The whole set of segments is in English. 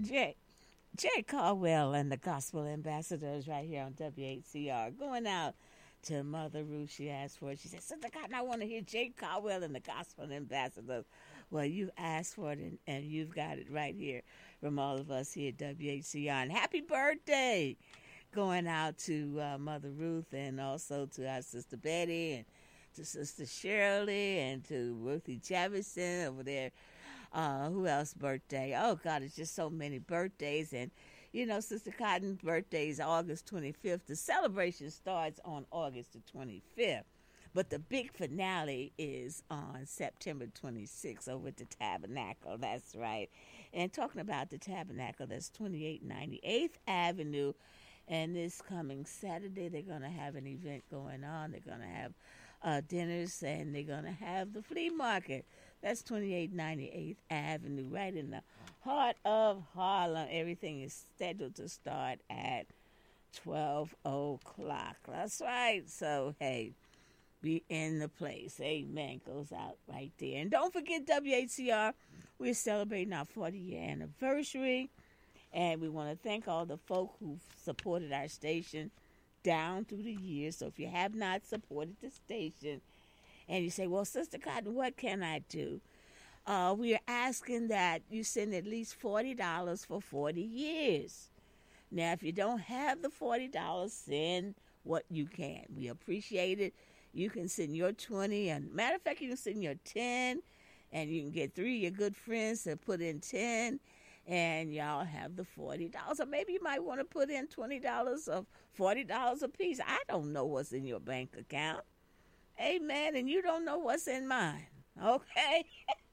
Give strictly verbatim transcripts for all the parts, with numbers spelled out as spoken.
Jay, Jay Caldwell and the Gospel Ambassadors right here on W H C R. Going out to Mother Ruth. She asked for it. She said, Sister Cotton, I want to hear Jay Caldwell and the Gospel Ambassadors. Well, you asked for it, and, and you've got it right here from all of us here at W H C R. And happy birthday going out to uh, Mother Ruth and also to our Sister Betty and to Sister Shirley and to Ruthie Jefferson over there. Uh, who else birthday? Oh, God, it's just so many birthdays. And, you know, Sister Cotton's birthday is August twenty-fifth. The celebration starts on August the twenty-fifth. But the big finale is on September twenty-sixth over at the Tabernacle. That's right. And talking about the Tabernacle, that's twenty-eight ninety-eighth Avenue. And this coming Saturday, they're going to have an event going on. They're going to have uh, dinners, and they're going to have the flea market. That's twenty-eight ninety-eighth Avenue, right in the heart of Harlem. Everything is scheduled to start at twelve o'clock. That's right. So, hey, be in the place. Amen. Goes out right there. And don't forget W H C R. We're celebrating our forty-year anniversary. And we want to thank all the folk who've supported our station down through the years. So if you have not supported the station and you say, well, Sister Cotton, what can I do? Uh, we are asking that you send at least forty dollars for forty years. Now, if you don't have the forty dollars, send what you can. We appreciate it. You can send your twenty, and matter of fact, you can send your ten, and you can get three of your good friends to put in ten, and y'all have the forty dollars. Or maybe you might want to put in twenty dollars or forty dollars a piece. I don't know what's in your bank account. Amen. And you don't know what's in mine. Okay?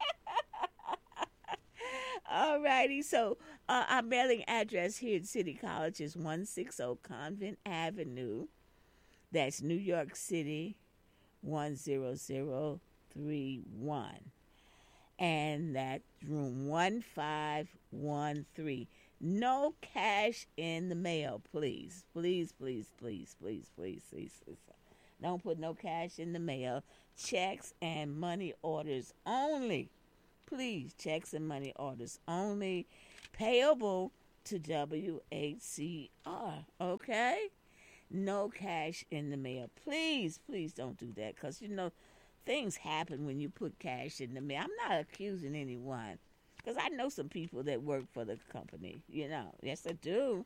All righty. So uh, our mailing address here at City College is one sixty Convent Avenue. That's New York City, one zero zero three one. And that's room one five one three. No cash in the mail, please. Please, please, please, please, please, please, please. Don't put no cash in the mail. Checks and money orders only. Please, checks and money orders only. Payable to W H C R, okay? No cash in the mail. Please, please don't do that, because, you know, things happen when you put cash in the mail. I'm not accusing anyone, because I know some people that work for the company, you know. Yes, I do.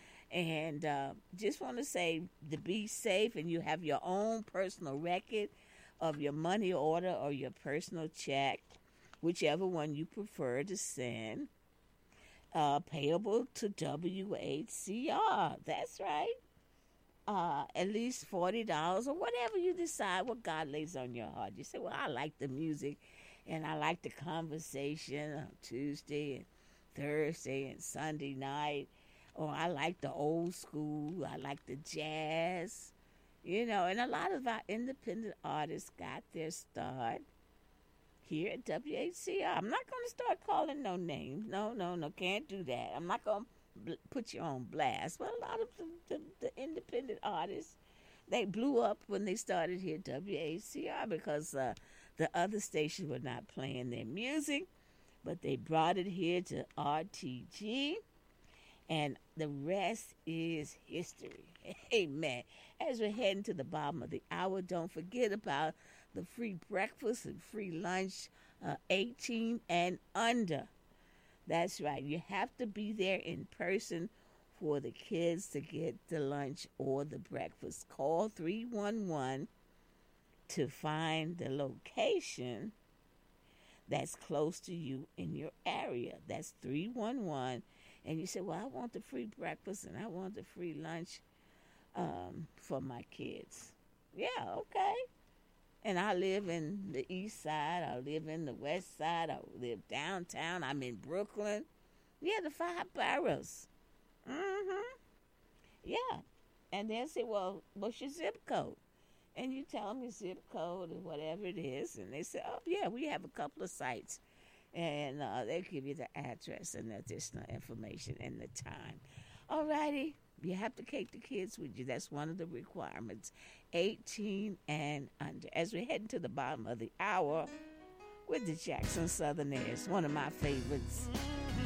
And uh, just want to say to be safe, and you have your own personal record of your money order or your personal check, whichever one you prefer to send, uh, payable to W H C R. That's right. Uh, at least forty dollars or whatever you decide, what God lays on your heart. You say, well, I like the music and I like the conversation on Tuesday and Thursday and Sunday night. Or I like the old school. I like the jazz. You know, and a lot of our independent artists got their start here at W H C R. I'm not going to start calling no names. No, no, no, can't do that. I'm not going to put you on blast. But a lot of the, the, the independent artists, they blew up when they started here at W H C R because uh, the other stations were not playing their music, but they brought it here to R T G, and the rest is history. Amen. As we're heading to the bottom of the hour, don't forget about the free breakfast and free lunch, uh, eighteen and under. That's right. You have to be there in person for the kids to get the lunch or the breakfast. Call three one one to find the location that's close to you in your area. That's three one one. And you say, well, I want the free breakfast and I want the free lunch um, for my kids. Yeah, okay. And I live in the east side. I live in the west side. I live downtown. I'm in Brooklyn. Yeah, the five boroughs. Mm-hmm. Yeah. And they'll say, well, what's your zip code? And you tell them your zip code or whatever it is. And they say, oh, yeah, we have a couple of sites. And uh, they'll give you the address and the additional information and the time. All righty. You have to take the kids with you. That's one of the requirements. eighteen and under. As we're heading to the bottom of the hour with the Jackson Southerners, one of my favorites.